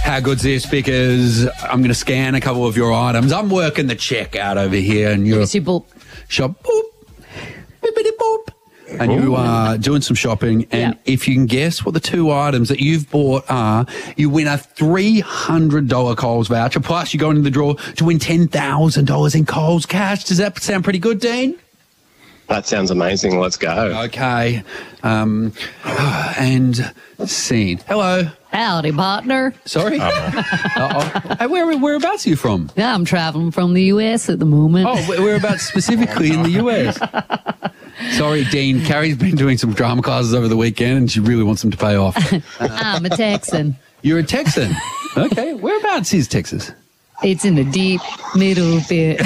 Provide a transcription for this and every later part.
How good's this? Because I'm going to scan a couple of your items. I'm working the check out over here, and you're boop. shop boop, bippity boop, and you are doing some shopping. And if you can guess what the two items that you've bought are, you win a $300 Coles voucher. Plus, you go into the draw to win $10,000 in Coles cash. Does that sound pretty good, Dean? That sounds amazing. Let's go. Okay. And scene. Hello. Howdy, partner. Sorry? Hey, whereabouts are you from? Yeah, I'm traveling from the U.S. at the moment. Oh, whereabouts specifically in the U.S.? Sorry, Dean. Carrie's been doing some drama classes over the weekend and she really wants them to pay off. I'm a Texan. You're a Texan? Okay. Whereabouts is Texas? It's in the deep middle bit.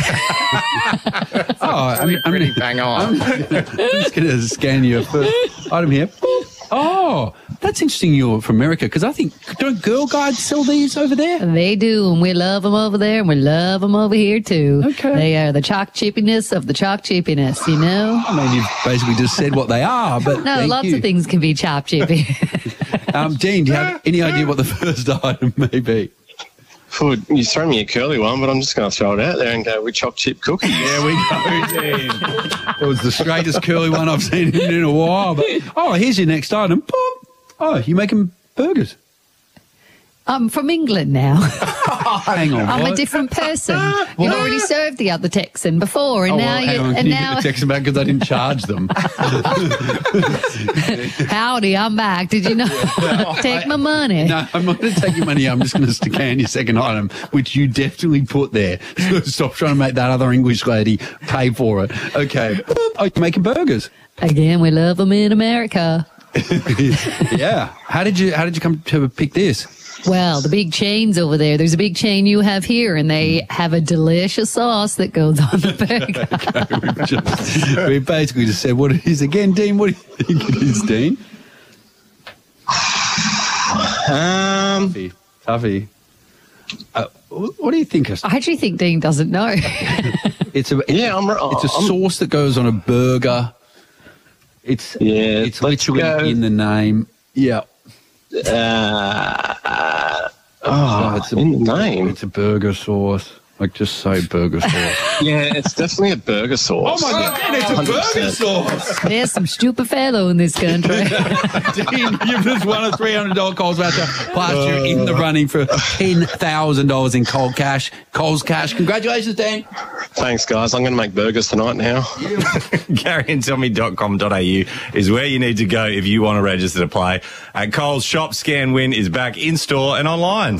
I'm pretty bang on. I'm just going to scan your first item here. Oh, that's interesting you're from America, because I think, don't Girl Guides sell these over there? They do, and we love them over there, and we love them over here, too. Okay. They are the chalk chippiness of the chalk chippiness, you know? I mean, you've basically just said what they are, but No, lots of things can be chalk chippy. Dean, do you have any idea what the first item may be? You throw me a curly one, but I'm just going to throw it out there and go with choc chip cookies. There we go, Dean. It was the straightest curly one I've seen in a while. But, here's your next item. Boop. Oh, you're making burgers. I'm from England now. Hang on. I'm a different person. You've already served the other Texan before, and now hang on. Can you get the Texan back because I didn't charge them? Howdy, I'm back. Did you know? Take my money. No, I'm not going to take your money. I'm just going to scan your second item, which you definitely put there. So stop trying to make that other English lady pay for it. Okay. Oh, you're making burgers. Again, we love them in America. Yeah. How did you come to pick this? Well, the big chains over there. There's a big chain you have here, and they have a delicious sauce that goes on the burger. We basically just said what it is again. Dean, what do you think it is, Dean? Tuffy. What do you think? I actually think Dean doesn't know. It's a sauce that goes on a burger. It's literally in the name. Yeah. It's in the name. It's a burger sauce. Like, just say burger sauce. Yeah, it's definitely a burger sauce. Oh, my God, it's a 100%. burger sauce. There's some stupid fellow in this country. Dean, you've just won a $300 Coles voucher. Plus, you're in the running for $10,000 in Coles cash. Coles cash. Congratulations, Dean. Thanks, guys. I'm going to make burgers tonight now. GaryandTommy.com.au is where you need to go if you want to register to play. At Coles, Shop, Scan, Win is back in-store and online.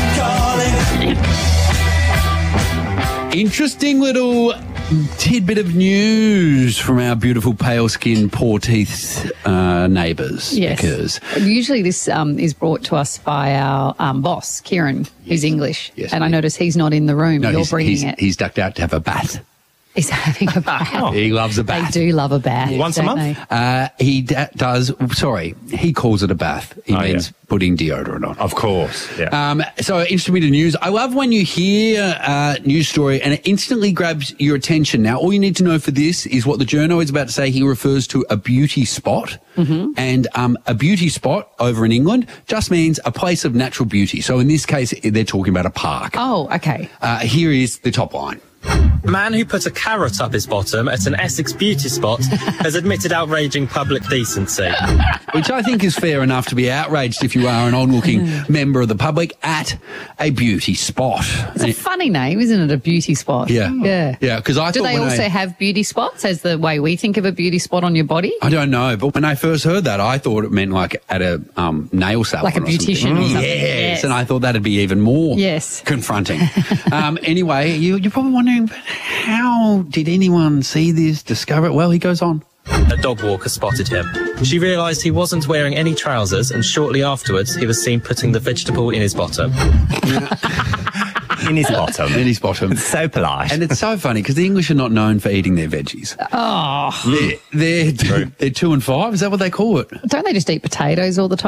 Interesting little tidbit of news from our beautiful pale-skinned, poor-teeth neighbours. Yes. Because usually this is brought to us by our boss, Kieran, who's English. Yes, and I notice he's not in the room. no, You're bringing it. he's ducked out to have a bath. He's having a bath. He loves a They bath. do love a bath. Once a don't month? they? He does. Sorry, he calls it a bath. He means putting deodorant on. Of course, yeah. So interesting bit of news. I love when you hear a news story and it instantly grabs your attention. Now, all you need to know for this is what the journo is about to say. He refers to a beauty spot. Mm-hmm. And a beauty spot over in England just means a place of natural beauty. So in this case, they're talking about a park. Oh, okay. Here is the top line. Man who put a carrot up his bottom at an Essex beauty spot has admitted outraging public decency. Which I think is fair enough to be outraged if you are an odd-looking member of the public at a beauty spot. It's a funny name, isn't it? A beauty spot. Yeah. Yeah. Yeah, because I Do thought they also have beauty spots as the way we think of a beauty spot on your body? I don't know, but when I first heard that, I thought it meant like at a nail salon. Like a beautician or something. Yes, and I thought that'd be even more confronting. Anyway, you're probably wondering, how did anyone see this, discover it? Well, he goes on. A dog walker spotted him. She realised he wasn't wearing any trousers, and shortly afterwards he was seen putting the vegetable in his bottom. In his bottom. In his bottom. It's so polite. And it's so funny because the English are not known for eating their veggies. Oh. They're 2 and 5. Is that what they call it? Don't they just eat potatoes all the time?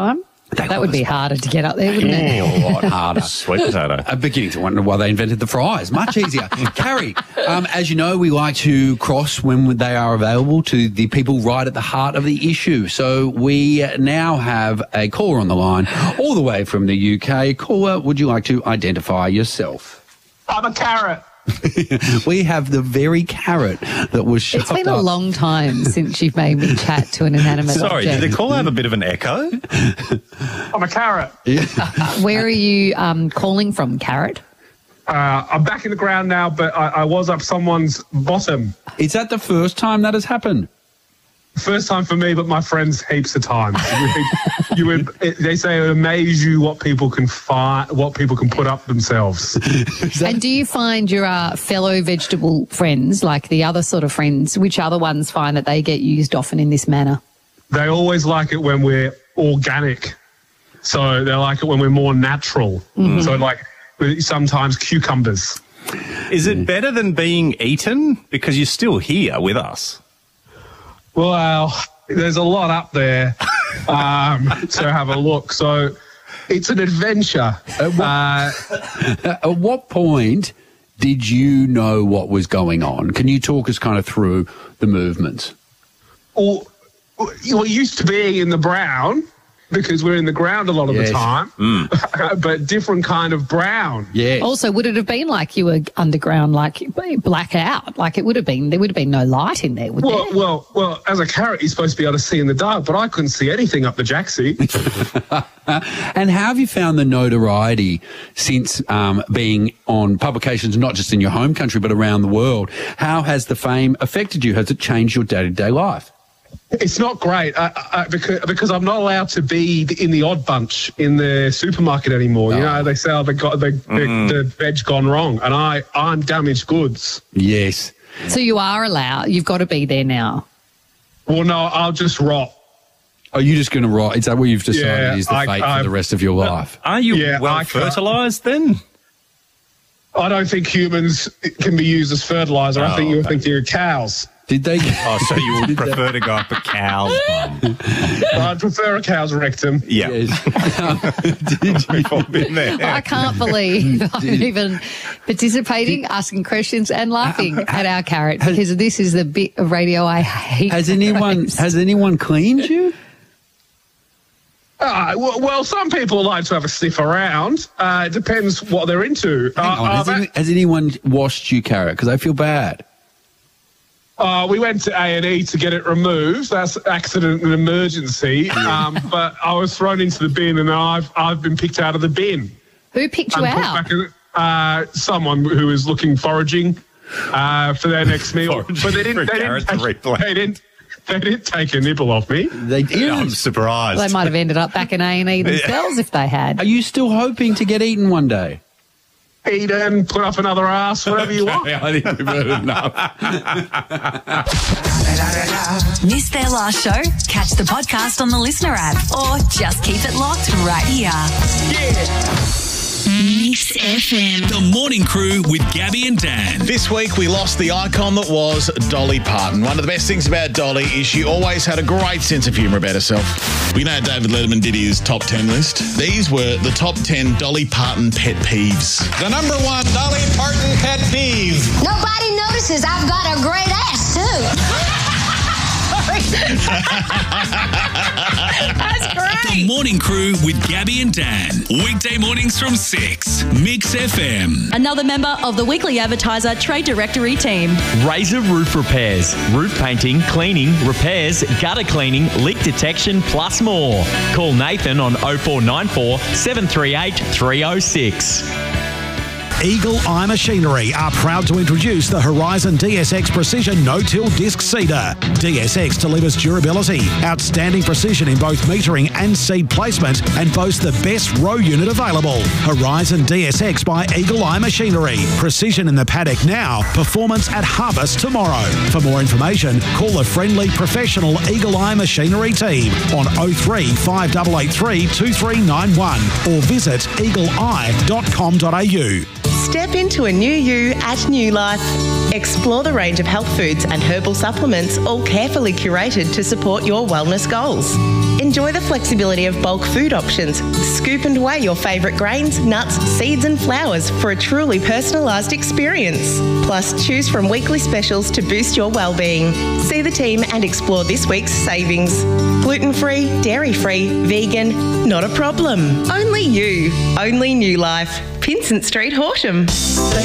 That would be harder to get up there, wouldn't it? A lot harder. Sweet potato. I'm beginning to wonder why they invented the fries. Much easier. Carrie, as you know, we like to cross when they are available to the people right at the heart of the issue. So we now have a caller on the line all the way from the UK. Caller, would you like to identify yourself? I'm a carrot. We have the very carrot that was shoved It's been a long time since you've made me chat to an inanimate Sorry, object. did the caller have a bit of an echo? I'm a carrot. Where are you calling from, Carrot? I'm back in the ground now, but I was up someone's bottom. Is that the first time that has happened? First time for me, but my friends heaps of times. They say it would amaze you what people can find, what people can put up themselves. And do you find your fellow vegetable friends, like the other sort of friends, which other ones find that they get used often in this manner? They always like it when we're organic. So they like it when we're more natural. Mm-hmm. So like sometimes cucumbers. Is it better than being eaten? Because you're still here with us. Well, there's a lot up there to have a look. So it's an adventure. At what point did you know what was going on? Can you talk us kind of through the movements? Well, you're used to being in the brown because we're in the ground a lot of the time, but different kind of brown. Yes. Also, would it have been like you were underground, like blackout? Like it would have been, there would have been no light in there, would there? Well, as a carrot, you're supposed to be able to see in the dark, but I couldn't see anything up the jacksie. And how have you found the notoriety since being on publications, not just in your home country, but around the world? How has the fame affected you? Has it changed your day-to-day life? It's not great because I'm not allowed to be in the odd bunch in the supermarket anymore. You know, they say the veg gone wrong, and I'm damaged goods. Yes. So you are allowed, you've got to be there now. Well, no, I'll just rot. Are you just going to rot? Is that what you've decided is the fate for the rest of your life? Are you well fertilised then? I don't think humans can be used as fertiliser. I think you would think you're cows. Did they? Oh, so you would prefer to go up a cow's bum? I'd prefer a cow's rectum. Yeah. Yes. Did We've all been there. I can't believe I'm even participating, asking questions and laughing at our carrot, because this is the bit of radio I hate. Has anyone cleaned you? Well, some people like to have a sniff around. It depends what they're into. Has anyone washed you, Carrot? Because I feel bad. We went to A&E to get it removed. That's accident and emergency. But I was thrown into the bin, and I've been picked out of the bin. Who picked you out? Someone who was looking foraging for their next meal. But they didn't take a nibble off me. They did. I'm surprised. They might have ended up back in A&E themselves if they had. Are you still hoping to get eaten one day? Eat and put up another ass, whatever you want. I think we've heard enough. Missed their last show? Catch the podcast on the Listener app or just keep it locked right here. Mix FM. The Morning Crew with Gabby and Dan. This week we lost the icon that was Dolly Parton. One of the best things about Dolly is she always had a great sense of humour about herself. We know David Letterman did his top 10 list. These were the top 10 Dolly Parton pet peeves. The number one Dolly Parton pet peeve. Nobody notices I've got a great ass, too. That's great. The Morning Crew with Gabby and Dan. Weekday mornings from 6. Mix FM. Another member of the Weekly Advertiser Trade Directory team. Razor Roof Repairs. Roof painting, cleaning, repairs, gutter cleaning, leak detection, plus more. Call Nathan on 0494 738 306. Eagle Eye Machinery are proud to introduce the Horizon DSX Precision No-Till Disc Seeder. DSX delivers durability, outstanding precision in both metering and seed placement, and boasts the best row unit available. Horizon DSX by Eagle Eye Machinery. Precision in the paddock now, performance at harvest tomorrow. For more information, call the friendly professional Eagle Eye Machinery team on 03 5883 2391 or visit eagleeye.com.au. Step into a new you at New Life. Explore the range of health foods and herbal supplements, all carefully curated to support your wellness goals. Enjoy the flexibility of bulk food options. Scoop and weigh your favourite grains, nuts, seeds and flours for a truly personalised experience. Plus, choose from weekly specials to boost your well-being. See the team and explore this week's savings. Gluten-free, dairy-free, vegan, not a problem. Only you. Only New Life. Pinsent Street, Horsham.